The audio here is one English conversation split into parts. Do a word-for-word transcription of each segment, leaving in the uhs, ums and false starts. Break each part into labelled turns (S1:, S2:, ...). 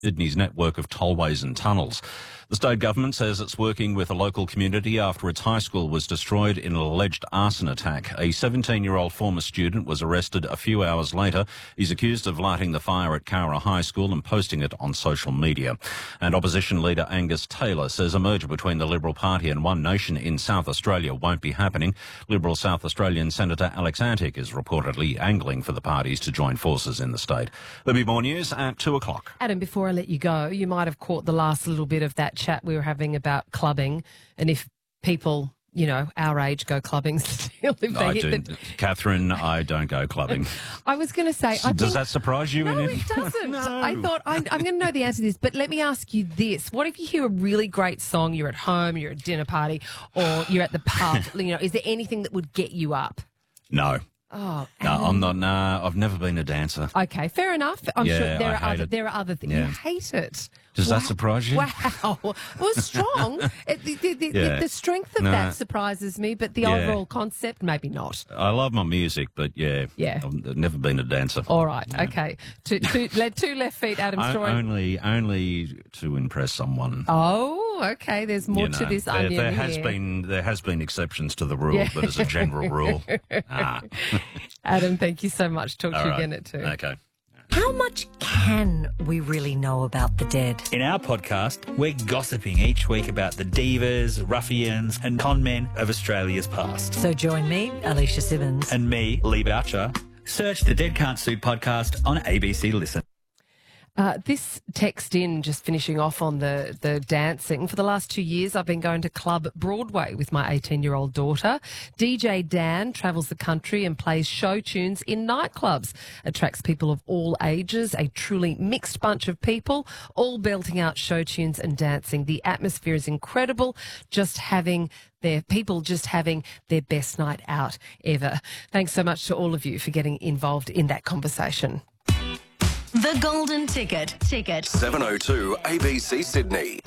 S1: Sydney's network of tollways and tunnels. The state government says it's working with a local community after its high school was destroyed in an alleged arson attack. A seventeen-year-old former student was arrested a few hours later. He's accused of lighting the fire at Cowra High School and posting it on social media. And opposition leader Angus Taylor says a merger between the Liberal Party and One Nation in South Australia won't be happening. Liberal South Australian Senator Alex Antic is reportedly angling for the parties to join forces in the state. There'll be more news at two o'clock.
S2: Adam, before I let you go, you might have caught the last little bit of that chat we were having about clubbing and if people, you know, our age go clubbing still. If they
S1: I
S2: hit
S1: do.
S2: the...
S1: Catherine, I don't go clubbing.
S2: I was going to say... I
S1: Does
S2: think...
S1: that surprise you?
S2: No,
S1: in
S2: it doesn't.
S1: no.
S2: I thought, I'm, I'm going to know the answer to this, but let me ask you this. What if you hear a really great song, you're at home, you're at a dinner party, or you're at the pub? You know, is there anything that would get you up?
S1: No.
S2: Oh,
S1: No, I'm not. Nah, I've never been a dancer.
S2: Okay, fair enough. I'm
S1: Yeah,
S2: sure there
S1: I
S2: are
S1: hate
S2: other
S1: it.
S2: there are other things.
S1: Yeah.
S2: You hate it.
S1: Does
S2: wow.
S1: that surprise you?
S2: Wow. Well, strong. It- the, the, the,
S1: Yeah.
S2: the strength of
S1: No.
S2: that surprises me, but the
S1: Yeah.
S2: overall concept, maybe not.
S1: I love my music, but yeah,
S2: Yeah.
S1: I've never been a dancer.
S2: All right. Okay. Two, two, le- two left feet, Adam
S1: O-
S2: Story.
S1: only, only to impress someone.
S2: Oh, okay. There's more
S1: You
S2: to
S1: know,
S2: this
S1: there,
S2: onion
S1: there has
S2: here.
S1: been there has been exceptions to the rule,
S2: Yeah.
S1: but as a general rule, ah.
S2: Adam, thank you so much. Talk
S1: All
S2: to you
S1: right.
S2: again at two.
S1: Okay.
S3: How much can we really know about the dead?
S4: In our podcast, we're gossiping each week about the divas, ruffians and con men of Australia's past.
S3: So join me, Alicia Simmons.
S4: And me, Lee Boucher. Search the Dead Can't Sue podcast on A B C Listen.
S2: Uh, this text in, just finishing off on the, the dancing. For the last two years, I've been going to Club Broadway with my eighteen-year-old daughter. D J Dan travels the country and plays show tunes in nightclubs. Attracts people of all ages, a truly mixed bunch of people, all belting out show tunes and dancing. The atmosphere is incredible, just having their people just having their best night out ever. Thanks so much to all of you for getting involved in that conversation.
S5: The Golden Ticket. Ticket.
S6: seven oh two A B C Sydney.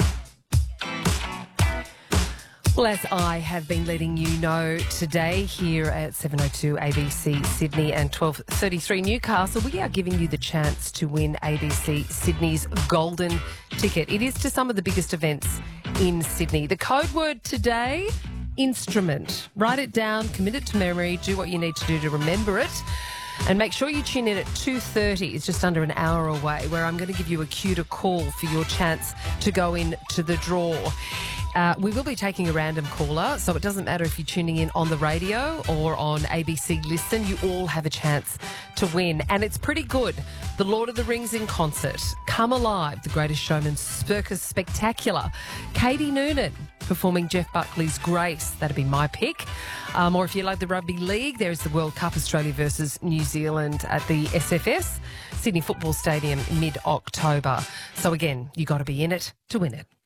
S2: Well, as I have been letting you know today here at seven oh two A B C Sydney and twelve thirty-three Newcastle, we are giving you the chance to win A B C Sydney's Golden Ticket. It is to some of the biggest events in Sydney. The code word today, instrument. Write it down, commit it to memory, do what you need to do to remember it. And make sure you tune in at two thirty. It's just under an hour away, where I'm going to give you a cue to call for your chance to go in to the draw. Uh, we will be taking a random caller, so it doesn't matter if you're tuning in on the radio or on A B C Listen. You all have a chance to win, and it's pretty good. The Lord of the Rings in concert, Come Alive, The Greatest Showman Circus Spectacular, Katie Noonan performing Jeff Buckley's Grace. That'd be my pick. Um, or if you like the rugby league, there is the World Cup, Australia versus New Zealand at the S F S, Sydney Football Stadium, mid-October. So again, you got to be in it to win it.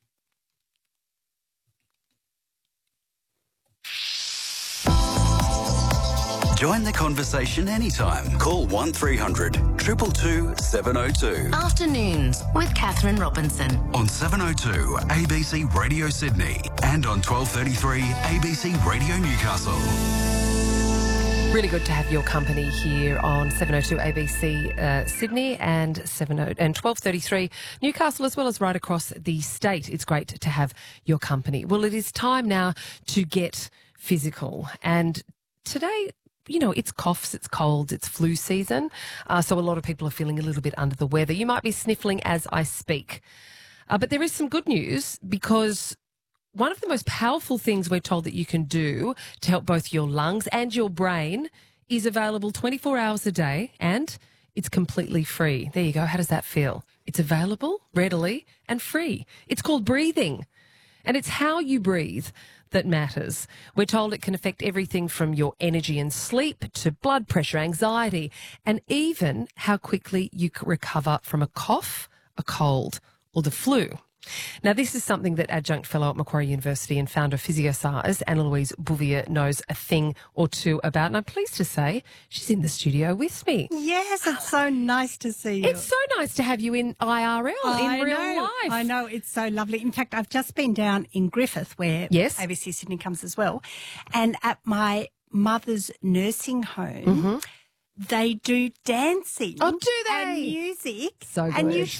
S6: Join the conversation anytime. Call one three hundred two two two seven oh two.
S5: Afternoons with Catherine Robinson.
S6: On seven oh two A B C Radio Sydney and on twelve thirty-three A B C Radio Newcastle.
S2: Really good to have your company here on seven oh two A B C uh, Sydney and seven oh and twelve thirty-three Newcastle, as well as right across the state. It's great to have your company. Well, it is time now to get physical, and today, you know, it's coughs, it's colds, it's flu season, uh, so a lot of people are feeling a little bit under the weather. You might be sniffling as I speak, uh, but there is some good news, because one of the most powerful things we're told that you can do to help both your lungs and your brain is available twenty-four hours a day, and it's completely free. There you go. How does that feel? It's available readily and free. It's called breathing, and it's how you breathe that matters. We're told it can affect everything from your energy and sleep to blood pressure, anxiety, and even how quickly you can recover from a cough, a cold, or the flu. Now, this is something that adjunct fellow at Macquarie University and founder of PhysioScience, Anna Louise Bouvier, knows a thing or two about. And I'm pleased to say she's in the studio with me.
S7: Yes, it's so nice to see you.
S2: It's so nice to have you in I R L,
S7: I
S2: in real
S7: know,
S2: life.
S7: I know, it's so lovely. In fact, I've just been down in Griffith, where
S2: Yes.
S7: A B C Sydney comes as well, and at my mother's nursing home,
S2: Mm-hmm.
S7: they do dancing
S2: Oh, do they?
S7: and music.
S2: So
S7: And you
S2: good.
S7: should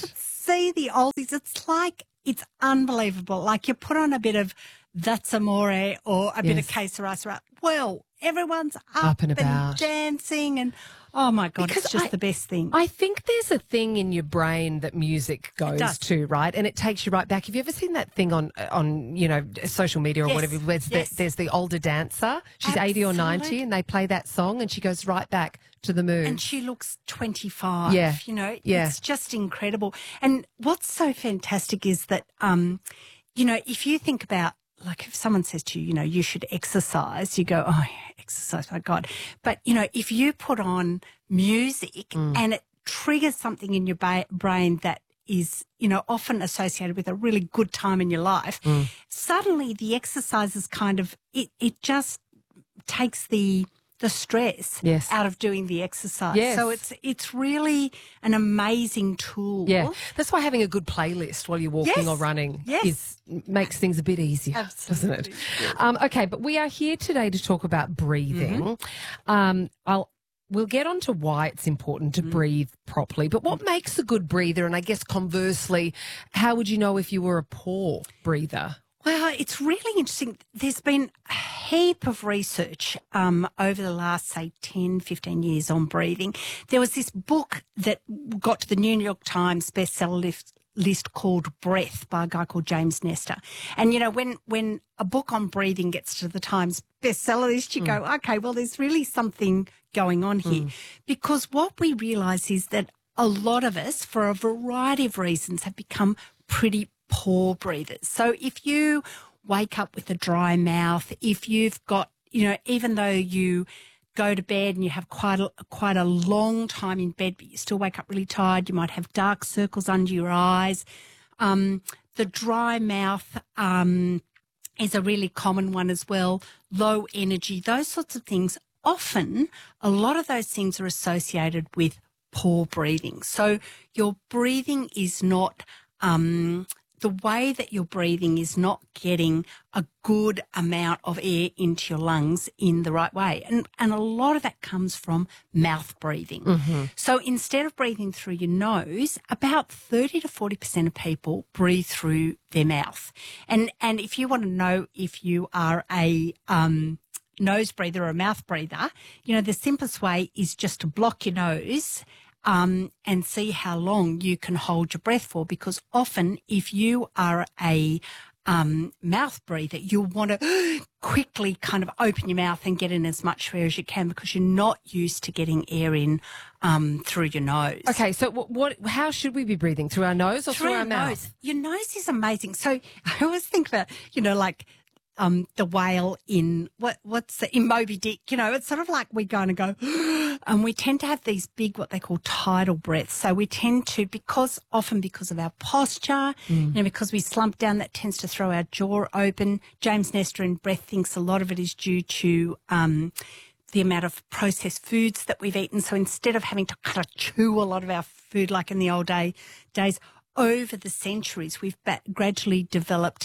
S7: see the oldies, it's like, it's unbelievable. Like you put on a bit of That's Amore or a bit
S2: Yes.
S7: of Que Sera Sera. Well, everyone's up,
S2: Up and about.
S7: dancing and, oh my God,
S2: Because
S7: it's just
S2: I-
S7: the best thing.
S2: I think there's a thing in your brain that music goes
S7: does.
S2: to, right? And it takes you right back. Have you ever seen that thing on, on you know, social media or
S7: Yes,
S2: whatever? Where it's the-
S7: yes.
S2: there's the older dancer. She's eighty or ninety
S7: Absolutely.
S2: and they play that song and she goes right back to the moon.
S7: And she looks twenty-five.
S2: Yeah.
S7: You know,
S2: Yeah.
S7: it's just incredible. And what's so fantastic is that, um, you know, if you think about, like if someone says to you, you know, you should exercise, you go, oh, yeah, exercise, my God. But, you know, if you put on music
S2: Mm.
S7: and it triggers something in your ba- brain that is, you know, often associated with a really good time in your life,
S2: Mm.
S7: suddenly the exercise is kind of, it, it just takes the the stress
S2: Yes.
S7: out of doing the exercise.
S2: Yes.
S7: So it's it's really an amazing tool.
S2: Yeah, that's why having a good playlist while you're walking
S7: Yes.
S2: or running
S7: Yes.
S2: is makes things a bit easier, doesn't it?
S7: Absolutely.
S2: Um, okay, but we are here today to talk about breathing.
S7: Mm-hmm.
S2: Um, I'll we'll get on to why it's important
S7: Mm-hmm.
S2: to breathe properly. But what makes a good breather? And I guess conversely, how would you know if you were a poor breather?
S7: Well, it's really interesting. There's been a heap of research um, over the last, say, ten, fifteen years on breathing. There was this book that got to the New York Times bestseller list, list called Breath by a guy called James Nestor. And, you know, when, when a book on breathing gets to the Times bestseller list, you go, okay, well, there's really something going on here. Because what we realise is that a lot of us, for a variety of reasons, have become pretty poor breathers. So if you wake up with a dry mouth, if you've got, you know, even though you go to bed and you have quite a, quite a long time in bed, but you still wake up really tired, you might have dark circles under your eyes. Um, the dry mouth um, is a really common one as well. Low energy, those sorts of things. Often, a lot of those things are associated with poor breathing. So your breathing is not um, the way that you're breathing is not getting a good amount of air into your lungs in the right way. And, and a lot of that comes from mouth breathing. So instead of breathing through your nose, about thirty to forty percent of people breathe through their mouth. And, and if you want to know if you are a, um, nose breather or a mouth breather, you know, the simplest way is just to block your nose um, and see how long you can hold your breath for, because often if you are a um, mouth breather, you'll want to quickly kind of open your mouth and get in as much air as you can because you're not used to getting air in um, through your nose.
S2: Okay, so what, what? How should we be breathing? Through our nose or through,
S7: Through
S2: our
S7: your
S2: mouth?
S7: nose. Your nose is amazing. So I always think about, you know, like um, the whale in what what's the, in Moby Dick. You know, it's sort of like we go and go, and we tend to have these big what they call tidal breaths. So we tend to, because often because of our posture, you know, because we slump down, that tends to throw our jaw open. James Nestor in Breath thinks a lot of it is due to um, the amount of processed foods that we've eaten. So instead of having to kind of chew a lot of our food like in the old day days, over the centuries, we've ba- gradually developed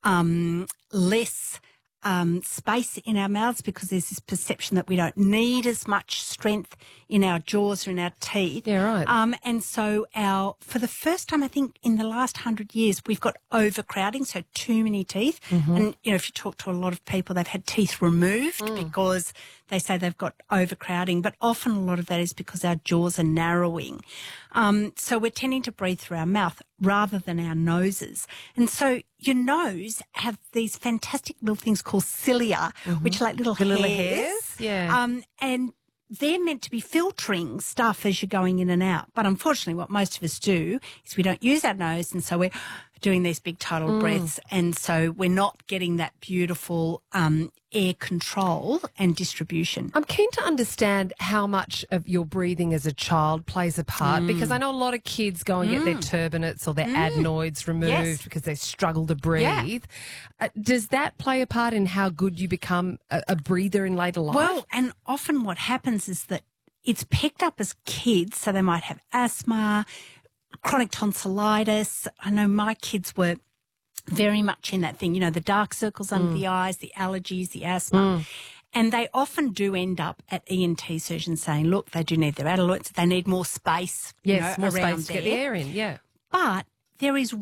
S7: um, less um, space in our mouths because there's this perception that we don't need as much strength in our jaws or in our teeth.
S2: Yeah, right.
S7: Um, and so our, for the first time, I think in the last hundred years, we've got overcrowding, so too many teeth.
S2: Mm-hmm.
S7: And, you know, if you talk to a lot of people, they've had teeth removed
S2: Mm.
S7: because they say they've got overcrowding, but often a lot of that is because our jaws are narrowing. Um, so we're tending to breathe through our mouth rather than our noses. And so your nose have these fantastic little things called cilia, which are like little
S2: The
S7: hairs.
S2: little hairs? Yeah.
S7: Um, and they're meant to be filtering stuff as you're going in and out. But unfortunately, what most of us do is we don't use our nose, and so we're doing these big tidal
S2: Mm.
S7: breaths, and so we're not getting that beautiful um, air control and distribution.
S2: I'm keen to understand how much of your breathing as a child plays a part
S7: Mm.
S2: because I know a lot of kids go and get their turbinates or their adenoids removed
S7: Yes.
S2: because they struggle to breathe. Uh, does that play a part in how good you become a, a breather in later life?
S7: Well, and often what happens is that it's picked up as kids, so they might have asthma, chronic tonsillitis. I know my kids were very much in that thing, you know, the dark circles under
S2: Mm.
S7: the eyes, the allergies, the asthma. And they often do end up at E N T surgeons saying, look, they do need their adenoids, they need more space, you
S2: yes,
S7: know,
S2: more
S7: around
S2: space to get the
S7: there.
S2: air in, yeah.
S7: But there is